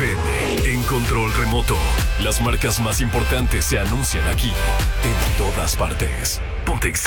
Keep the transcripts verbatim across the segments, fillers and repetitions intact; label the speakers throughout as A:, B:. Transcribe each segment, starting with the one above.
A: F M, en control remoto. Las marcas más importantes se anuncian aquí, en todas partes. Ponte Exa.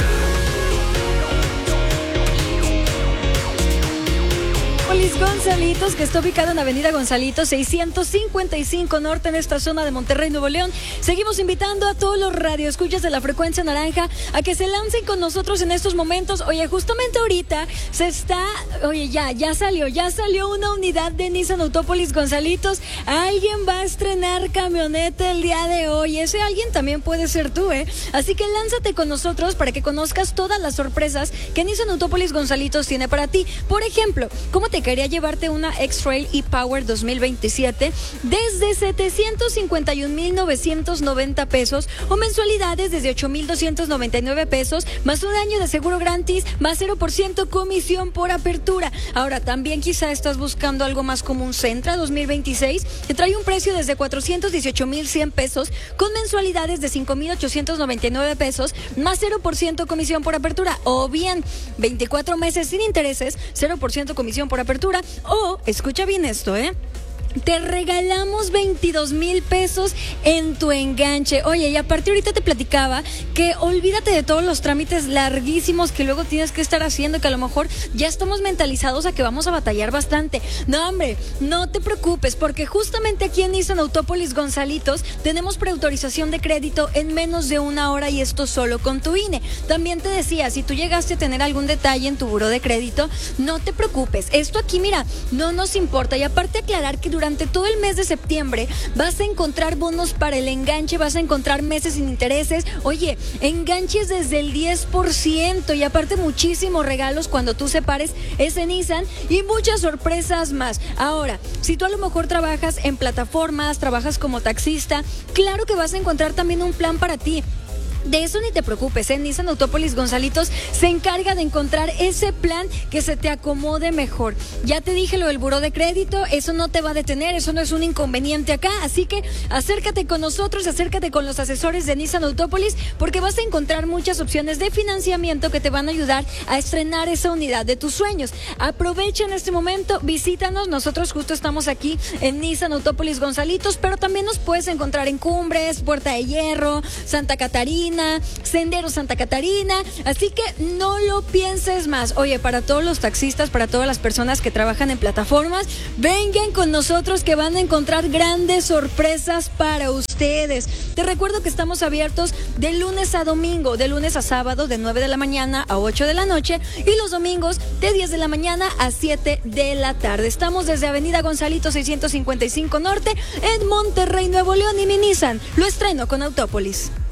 B: Gonzalitos, que está ubicado en Avenida Gonzalitos seiscientos cincuenta y cinco Norte, en esta zona de Monterrey, Nuevo León. Seguimos invitando a todos los radioescuchas de la frecuencia naranja a que se lancen con nosotros en estos momentos. Oye, justamente ahorita se está, oye, ya, ya salió, ya salió una unidad de Nissan Autópolis Gonzalitos. Alguien va a estrenar camioneta el día de hoy. Ese alguien también puede ser tú, ¿eh? Así que lánzate con nosotros para que conozcas todas las sorpresas que Nissan Autópolis Gonzalitos tiene para ti. Por ejemplo, ¿cómo te quería llevarte una X-Trail e-Power dos mil veintisiete desde setecientos cincuenta y un mil novecientos noventa pesos o mensualidades desde ocho mil doscientos noventa y nueve pesos, más un año de seguro gratis, más cero por ciento comisión por apertura? Ahora, también quizá estás buscando algo más como un Sentra dos mil veintiséis, que trae un precio desde cuatrocientos dieciocho mil cien pesos con mensualidades de cinco mil ochocientos noventa y nueve pesos, más cero por ciento comisión por apertura, o bien veinticuatro meses sin intereses, cero por ciento comisión por apertura. O, escucha bien esto, ¿eh? Te regalamos veintidós mil pesos en tu enganche. Oye, y aparte ahorita te platicaba que olvídate de todos los trámites larguísimos que luego tienes que estar haciendo, que a lo mejor ya estamos mentalizados a que vamos a batallar bastante. No, hombre, no te preocupes, porque justamente aquí en Nissan Autópolis Gonzalitos tenemos preautorización de crédito en menos de una hora, y esto solo con tu I N E. También te decía, si tú llegaste a tener algún detalle en tu buró de crédito, no te preocupes. Esto aquí, mira, no nos importa. Y aparte aclarar que durante Durante todo el mes de septiembre vas a encontrar bonos para el enganche, vas a encontrar meses sin intereses. Oye, enganches desde el diez por ciento, y aparte muchísimos regalos cuando tú separes ese Nissan y muchas sorpresas más. Ahora, si tú a lo mejor trabajas en plataformas, trabajas como taxista, claro que vas a encontrar también un plan para ti. De eso ni te preocupes, ¿eh? Nissan Autópolis Gonzalitos se encarga de encontrar ese plan que se te acomode mejor. Ya te dije lo del buró de crédito, eso no te va a detener, eso no es un inconveniente acá, así que acércate con nosotros, acércate con los asesores de Nissan Autópolis, porque vas a encontrar muchas opciones de financiamiento que te van a ayudar a estrenar esa unidad de tus sueños. Aprovecha en este momento, visítanos, nosotros justo estamos aquí en Nissan Autópolis Gonzalitos, pero también nos puedes encontrar en Cumbres, Puerta de Hierro, Santa Catarina, Sendero Santa Catarina, así que no lo pienses más. Oye, para todos los taxistas, para todas las personas que trabajan en plataformas, vengan con nosotros que van a encontrar grandes sorpresas para ustedes. Te recuerdo que estamos abiertos de lunes a domingo, de lunes a sábado de nueve de la mañana a ocho de la noche, y los domingos de diez de la mañana a siete de la tarde. Estamos desde Avenida Gonzalitos seiscientos cincuenta y cinco Norte en Monterrey, Nuevo León, y mi Nissan lo estreno con Autópolis.